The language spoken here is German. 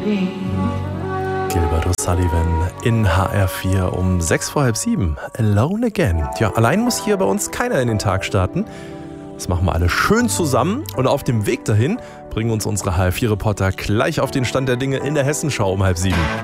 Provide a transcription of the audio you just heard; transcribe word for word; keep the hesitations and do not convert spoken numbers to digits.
Gilbert O'Sullivan in H R vier um sechs vor halb sieben. Alone again. Ja, allein muss hier bei uns keiner in den Tag starten. Das machen wir alle schön zusammen und auf dem Weg dahin bringen uns unsere H R vier Reporter gleich auf den Stand der Dinge in der Hessenschau um halb sieben.